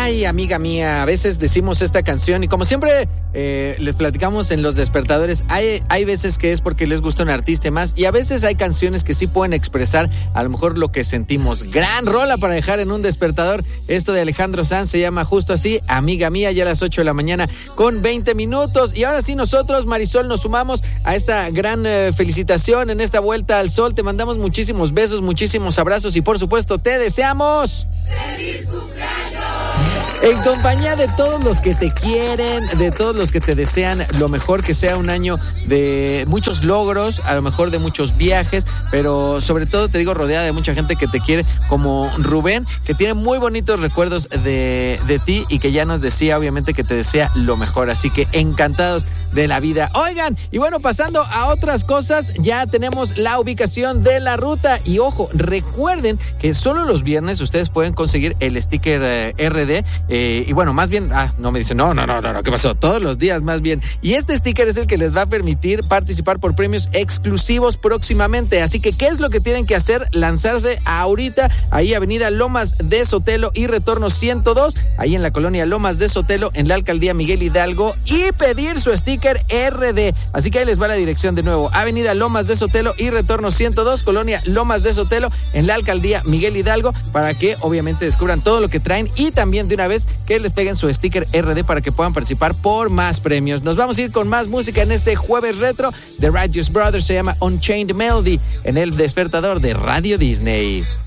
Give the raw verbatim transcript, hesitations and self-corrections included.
Ay, amiga mía, a veces decimos esta canción y como siempre eh, les platicamos en los despertadores, hay, hay veces que es porque les gusta un artista más y a veces hay canciones que sí pueden expresar a lo mejor lo que sentimos. Gran rola para dejar en un despertador. Esto de Alejandro Sanz se llama justo así, amiga mía, ya a las ocho de la mañana con veinte minutos. Y ahora sí nosotros, Marisol, nos sumamos a esta gran eh, felicitación en esta vuelta al sol. Te mandamos muchísimos besos, muchísimos abrazos y por supuesto te deseamos ¡feliz cumpleaños! En compañía de todos los que te quieren, de todos los que te desean lo mejor, que sea un año de muchos logros, a lo mejor de muchos viajes, pero sobre todo te digo rodeada de mucha gente que te quiere, como Rubén, que tiene muy bonitos recuerdos de, de ti y que ya nos decía obviamente que te desea lo mejor, así que encantados de la vida. Oigan, y bueno, pasando a otras cosas, ya tenemos la ubicación de la ruta y ojo, recuerden que solo los viernes ustedes pueden conseguir el sticker eh, R D. Eh, y bueno, más bien, ah, no me dicen, no, no, no, no, ¿qué pasó? Todos los días más bien. Y este sticker es el que les va a permitir participar por premios exclusivos próximamente. Así que, ¿qué es lo que tienen que hacer? Lanzarse ahorita, ahí Avenida Lomas de Sotelo y Retorno ciento dos, ahí en la colonia Lomas de Sotelo, en la alcaldía Miguel Hidalgo, y pedir su sticker R D. Así que ahí les va la dirección de nuevo. Avenida Lomas de Sotelo y Retorno ciento dos, colonia Lomas de Sotelo, en la alcaldía Miguel Hidalgo, para que obviamente descubran todo lo que traen y también de una vez que les peguen su sticker R D para que puedan participar por más premios. Nos vamos a ir con más música en este jueves retro. The Righteous Brothers, se llama Unchained Melody en el despertador de Radio Disney.